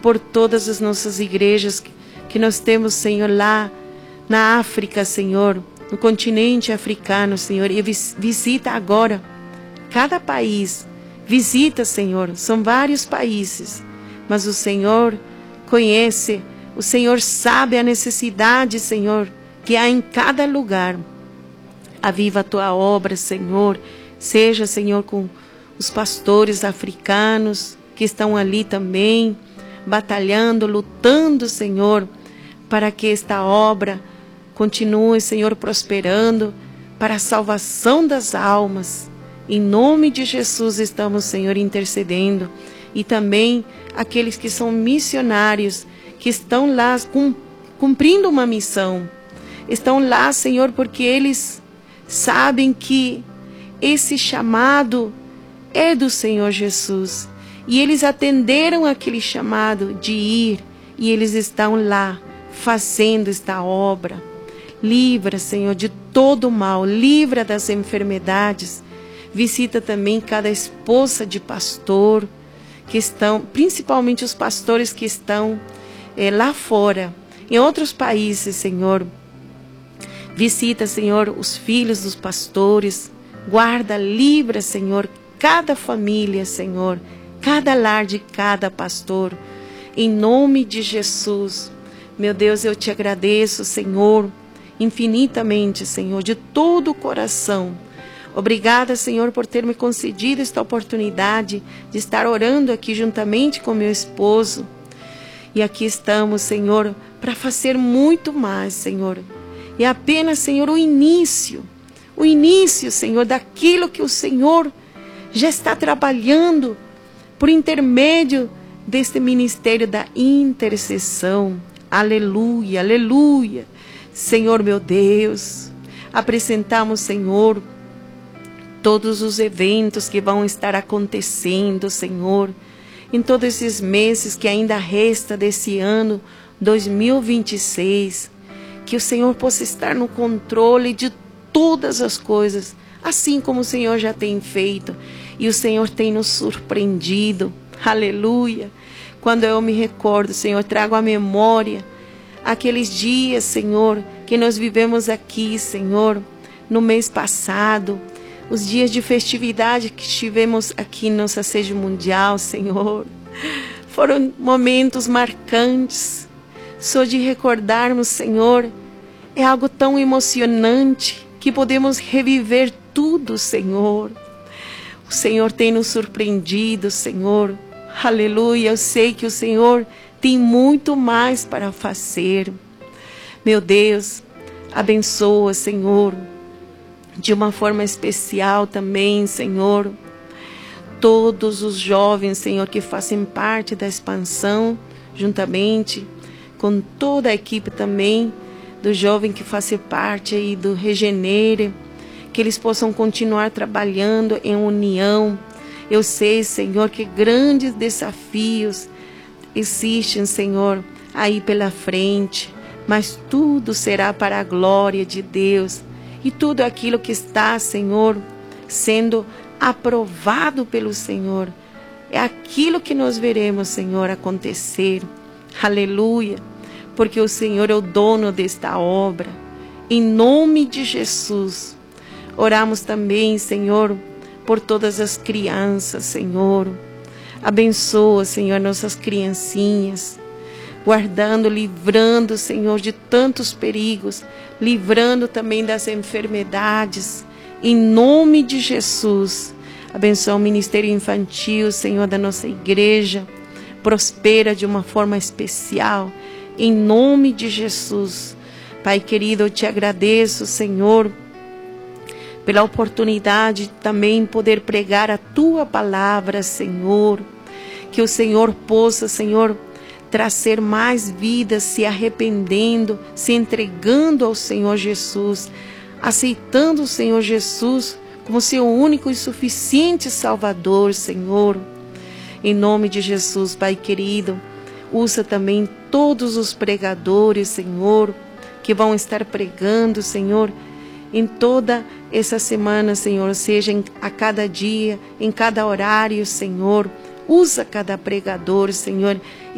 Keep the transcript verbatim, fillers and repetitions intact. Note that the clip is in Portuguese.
por todas as nossas igrejas que, que nós temos, Senhor, lá na África, Senhor, no continente africano, Senhor, e vis, visita agora cada país. Visita, Senhor, são vários países, mas o Senhor conhece, o Senhor sabe a necessidade, Senhor, que há em cada lugar. Aviva a tua obra, Senhor, seja, Senhor, com os pastores africanos que estão ali também, batalhando, lutando, Senhor, para que esta obra continue, Senhor, prosperando para a salvação das almas. Em nome de Jesus estamos, Senhor, intercedendo. E também aqueles que são missionários, que estão lá cumprindo uma missão. Estão lá, Senhor, porque eles sabem que esse chamado é do Senhor Jesus. E eles atenderam aquele chamado de ir. E eles estão lá fazendo esta obra. Livra, Senhor, de todo o mal. Livra das enfermidades. Visita também cada esposa de pastor, que estão, principalmente os pastores que estão é, lá fora, em outros países, Senhor. Visita, Senhor, os filhos dos pastores. Guarda, livra, Senhor, cada família, Senhor, cada lar de cada pastor. Em nome de Jesus, meu Deus, eu te agradeço, Senhor, infinitamente, Senhor, de todo o coração. Obrigada, Senhor, por ter me concedido esta oportunidade de estar orando aqui juntamente com meu esposo. E aqui estamos, Senhor, para fazer muito mais, Senhor. E apenas, Senhor, o início, o início, Senhor, daquilo que o Senhor já está trabalhando por intermédio deste ministério da intercessão. Aleluia, aleluia. Senhor, meu Deus, apresentamos, Senhor, todos os eventos que vão estar acontecendo, Senhor, em todos esses meses que ainda resta desse ano dois mil e vinte e seis, que o Senhor possa estar no controle de todas as coisas, assim como o Senhor já tem feito, e o Senhor tem nos surpreendido, aleluia. Quando eu me recordo, Senhor, trago à memória aqueles dias, Senhor, que nós vivemos aqui, Senhor, no mês passado, os dias de festividade que tivemos aqui no nossa sede mundial, Senhor, foram momentos marcantes. Só de recordarmos, Senhor, é algo tão emocionante que podemos reviver tudo, Senhor. O Senhor tem nos surpreendido, Senhor. Aleluia, eu sei que o Senhor tem muito mais para fazer. Meu Deus, abençoa, Senhor, de uma forma especial também, Senhor, todos os jovens, Senhor, que fazem parte da expansão, juntamente com toda a equipe também, do jovem que faz parte aí do Regenere, que eles possam continuar trabalhando em união. Eu sei, Senhor, que grandes desafios existem, Senhor, aí pela frente, mas tudo será para a glória de Deus. E tudo aquilo que está, Senhor, sendo aprovado pelo Senhor, é aquilo que nós veremos, Senhor, acontecer. Aleluia, porque o Senhor é o dono desta obra. Em nome de Jesus, oramos também, Senhor, por todas as crianças, Senhor. Abençoa, Senhor, nossas criancinhas, guardando, livrando, Senhor, de tantos perigos, livrando também das enfermidades, em nome de Jesus. Abençoa o ministério infantil, Senhor, da nossa igreja, prospera de uma forma especial, em nome de Jesus. Pai querido, eu te agradeço, Senhor, pela oportunidade de também poder pregar a tua palavra, Senhor, que o Senhor possa, Senhor, trazer mais vidas, se arrependendo, se entregando ao Senhor Jesus, aceitando o Senhor Jesus como seu único e suficiente Salvador, Senhor. Em nome de Jesus, Pai querido, usa também todos os pregadores, Senhor, que vão estar pregando, Senhor, em toda essa semana, Senhor, seja em, a cada dia, em cada horário, Senhor. Usa cada pregador, Senhor,